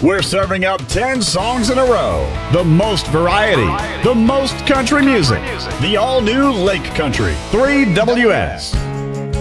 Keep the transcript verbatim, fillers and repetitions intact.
We're serving up ten songs in a row. The most variety, the most country music. The all-new Lake Country, three W S.